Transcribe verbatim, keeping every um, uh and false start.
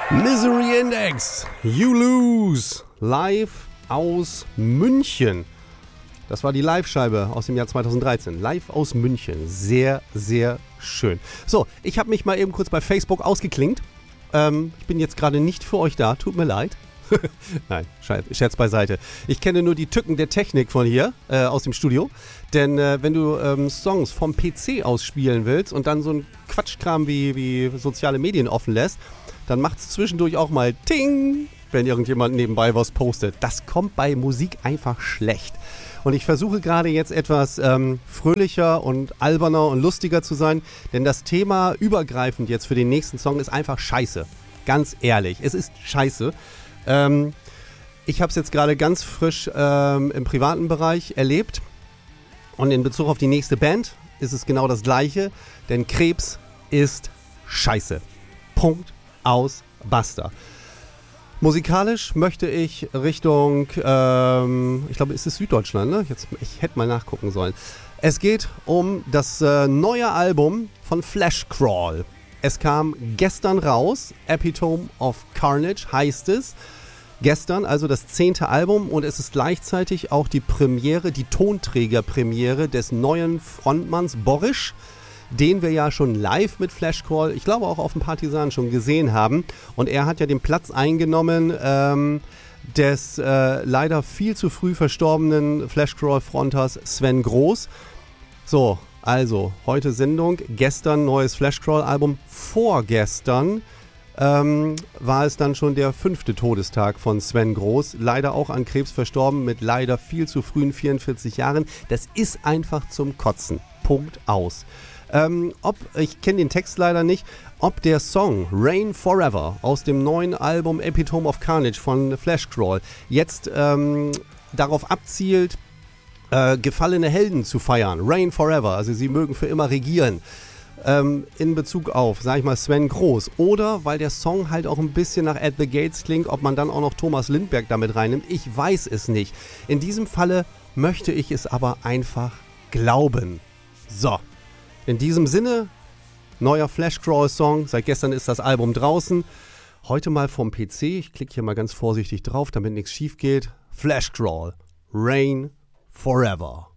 Misery Index, You Lose, live aus München. Das war die Live-Scheibe aus dem Jahr zweitausenddreizehn. Live aus München. Sehr, sehr schön. So, ich habe mich mal eben kurz bei Facebook ausgeklingt. Ähm, ich bin jetzt gerade nicht für euch da. Tut mir leid. Nein, Scherz beiseite. Ich kenne nur die Tücken der Technik von hier, äh, aus dem Studio. Denn äh, wenn du ähm, Songs vom P C aus spielen willst und dann so ein Quatschkram wie, wie soziale Medien offen lässt, dann macht es zwischendurch auch mal Ting, wenn irgendjemand nebenbei was postet. Das kommt bei Musik einfach schlecht. Und ich versuche gerade jetzt etwas ähm, fröhlicher und alberner und lustiger zu sein, denn das Thema übergreifend jetzt für den nächsten Song ist einfach scheiße. Ganz ehrlich, es ist scheiße. Ähm, ich habe es jetzt gerade ganz frisch ähm, im privaten Bereich erlebt und in Bezug auf die nächste Band ist es genau das Gleiche, denn Krebs ist scheiße. Punkt, aus, basta. Musikalisch möchte ich Richtung, ähm, ich glaube, es ist Süddeutschland, ne? Jetzt, ich hätte mal nachgucken sollen. Es geht um das äh, neue Album von Fleshcrawl. Es kam gestern raus, Epitome of Carnage heißt es. Gestern, also das zehnte Album, und es ist gleichzeitig auch die Premiere, die Tonträgerpremiere des neuen Frontmanns Borisch, den wir ja schon live mit Fleshcrawl, ich glaube auch auf dem Partisan schon gesehen haben. Und er hat ja den Platz eingenommen ähm, des äh, leider viel zu früh verstorbenen Fleshcrawl-Fronters Sven Groß. So, also heute Sendung, gestern neues Fleshcrawl-Album, vorgestern ähm, war es dann schon der fünfte Todestag von Sven Groß, leider auch an Krebs verstorben mit leider viel zu frühen vierundvierzig Jahren. Das ist einfach zum Kotzen. Punkt, aus. Ähm, ob, ich kenne den Text leider nicht, ob der Song Rain Forever aus dem neuen Album Epitome of Carnage von Fleshcrawl jetzt ähm, darauf abzielt, äh, gefallene Helden zu feiern. Rain Forever, also sie mögen für immer regieren. Ähm, in Bezug auf, sag ich mal, Sven Groß. Oder weil der Song halt auch ein bisschen nach At the Gates klingt, ob man dann auch noch Thomas Lindberg damit reinnimmt. Ich weiß es nicht. In diesem Falle möchte ich es aber einfach glauben. So. In diesem Sinne, neuer Fleshcrawl-Song. Seit gestern ist das Album draußen. Heute mal vom P C. Ich klicke hier mal ganz vorsichtig drauf, damit nichts schief geht. Fleshcrawl. Rain Forever.